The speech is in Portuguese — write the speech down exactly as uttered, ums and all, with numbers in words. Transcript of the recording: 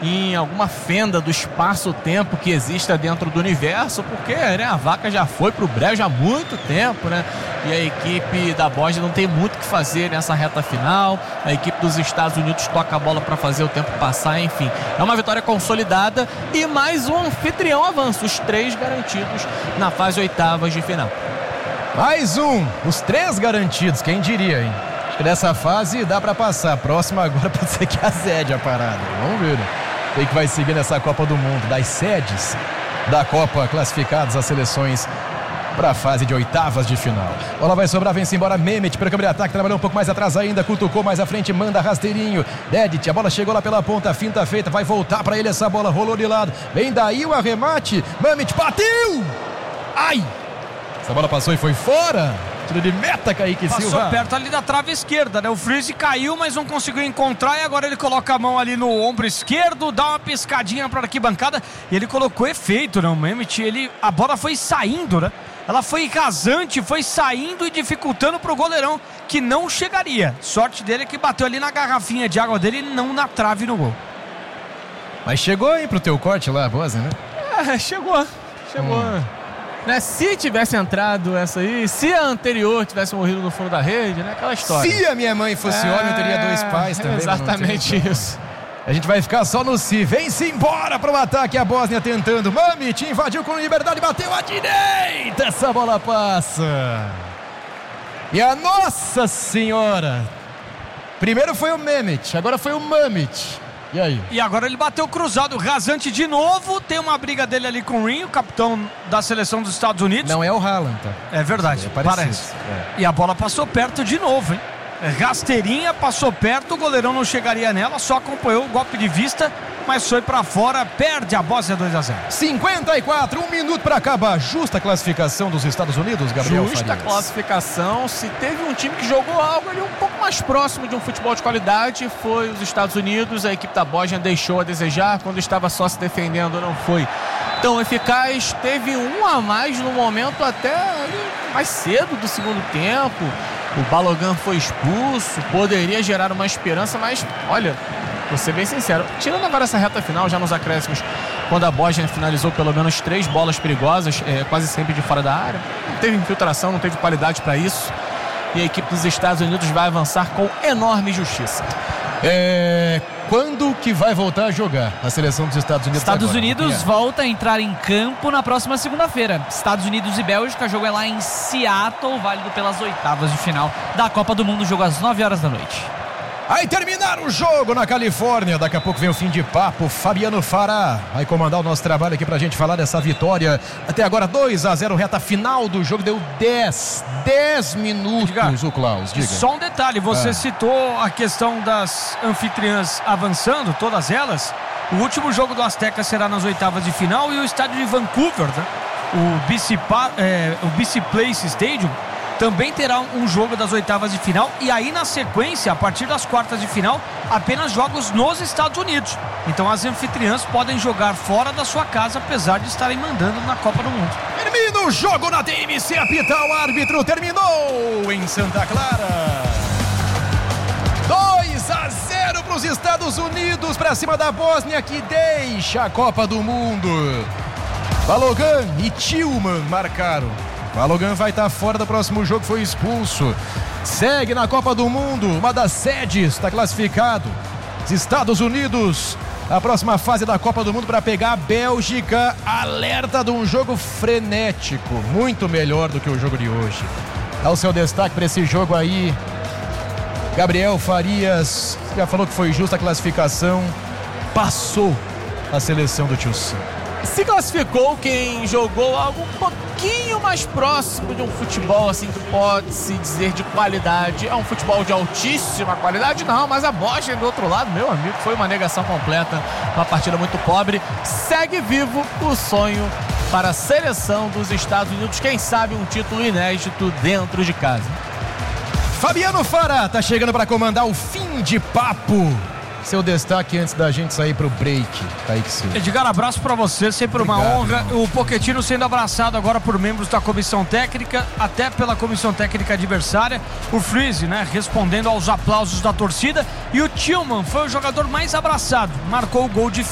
em alguma fenda do espaço-tempo que exista dentro do universo, porque, né, a vaca já foi pro brejo há muito tempo, né? E a equipe da Bósnia não tem muito o que fazer nessa reta final. A equipe dos Estados Unidos toca a bola para fazer o tempo passar, enfim. É uma vitória consolidada e mais um anfitrião avança, os três garantidos na fase oitavas de final. Mais um, os três garantidos, quem diria, hein? Acho que nessa fase dá para passar. Próxima agora pode ser que azede a parada. Vamos ver, né? Quem que vai seguir nessa Copa do Mundo? Das sedes da Copa classificadas as seleções para a fase de oitavas de final. Bola vai sobrar, vem-se embora Mehmet pelo câmbio de ataque, trabalhou um pouco mais atrás ainda, cutucou mais à frente, manda rasteirinho. Dedic, a bola chegou lá pela ponta, finta feita, vai voltar para ele essa bola, rolou de lado, vem daí o arremate, Mehmet bateu! Ai! Essa bola passou e foi fora. Tiro de meta, Kaique Passou Silva. Passou perto ali da trave esquerda, né? O Freeze caiu, mas não conseguiu encontrar e agora ele coloca a mão ali no ombro esquerdo, dá uma piscadinha para a arquibancada e ele colocou efeito, né? O Mehmet, ele, a bola foi saindo, né? Ela foi rasante, foi saindo e dificultando pro goleirão, que não chegaria. Sorte dele é que bateu ali na garrafinha de água dele e não na trave no gol. Mas chegou aí pro teu corte lá, Bósnia, né? É, chegou, chegou. Hum. Né, se tivesse entrado essa aí, se a anterior tivesse morrido no fundo da rede, né? Aquela história. Se a minha mãe fosse é... homem, eu teria dois pais também. Exatamente isso. A gente vai ficar só no si. Vem-se embora para o ataque. A Bósnia tentando. Mehmet invadiu com liberdade, bateu à direita. Essa bola passa. E a Nossa Senhora. Primeiro foi o Mehmet, agora foi o Mehmet. E aí? E agora ele bateu cruzado, rasante de novo. Tem uma briga dele ali com o Rinho, capitão da seleção dos Estados Unidos. Não é o Haaland, tá? É verdade, é parece. É. E a bola passou perto de novo, hein? Rasteirinha, passou perto, o goleirão não chegaria nela, só acompanhou o golpe de vista, mas foi pra fora, perde a Bósnia dois a zero. cinquenta e quatro, um minuto pra acabar. Justa classificação dos Estados Unidos, Gabriel Justa Farias. classificação. Se teve um time que jogou algo ali um pouco mais próximo de um futebol de qualidade, foi os Estados Unidos. A equipe da Bósnia deixou a desejar, quando estava só se defendendo não foi tão eficaz. Teve um a mais no momento até ali mais cedo do segundo tempo. O Balogun foi expulso, poderia gerar uma esperança, mas olha, vou ser bem sincero, tirando agora essa reta final, já nos acréscimos, quando a Bósnia finalizou pelo menos três bolas perigosas, é, quase sempre de fora da área, não teve infiltração, não teve qualidade para isso, e a equipe dos Estados Unidos vai avançar com enorme justiça. É... Quando que vai voltar a jogar a seleção dos Estados Unidos? Estados agora? Unidos é. volta a entrar em campo na próxima segunda-feira. Estados Unidos e Bélgica, jogo é lá em Seattle, válido pelas oitavas de final da Copa do Mundo, jogo às nove horas da noite. Aí terminaram o jogo na Califórnia. Daqui a pouco vem o fim de papo. Fabiano Fará vai comandar o nosso trabalho aqui pra gente falar dessa vitória. Até agora dois a zero, reta final do jogo. Deu dez minutos, diga, o Klaus. Diga. Só um detalhe, você ah. citou a questão das anfitriãs avançando, todas elas. O último jogo do Azteca será nas oitavas de final e o estádio de Vancouver, né? o B C, é, o B C Place Stadium, também terá um jogo das oitavas de final e aí na sequência, a partir das quartas de final, apenas jogos nos Estados Unidos. Então as anfitriãs podem jogar fora da sua casa, apesar de estarem mandando na Copa do Mundo. Termina o jogo na T M C, apita o árbitro, terminou em Santa Clara. dois a zero para os Estados Unidos, para cima da Bósnia, que deixa a Copa do Mundo. Balogun e Tillman marcaram. Balogun vai estar fora do próximo jogo, foi expulso. Segue na Copa do Mundo, uma das sedes, está classificado. Os Estados Unidos, a próxima fase da Copa do Mundo para pegar a Bélgica. Alerta de um jogo frenético, muito melhor do que o jogo de hoje. Dá o seu destaque para esse jogo aí, Gabriel Farias. Já falou que foi justa a classificação. Passou a seleção do Tio Sam. Se classificou quem jogou algo um pouquinho mais próximo de um futebol assim que pode-se dizer de qualidade. É um futebol de altíssima qualidade? Não, mas a Bósnia do outro lado, meu amigo, foi uma negação completa, uma partida muito pobre. Segue vivo o sonho para a seleção dos Estados Unidos, quem sabe um título inédito dentro de casa. Fabiano Fará tá chegando para comandar o fim de papo. Seu destaque antes da gente sair pro break, Kaique Silva. Edgar, abraço pra você, sempre Obrigado, uma honra. Irmão. O Pochettino sendo abraçado agora por membros da comissão técnica, até pela comissão técnica adversária. O Freeze, né, respondendo aos aplausos da torcida. E o Tillman foi o jogador mais abraçado, marcou o gol de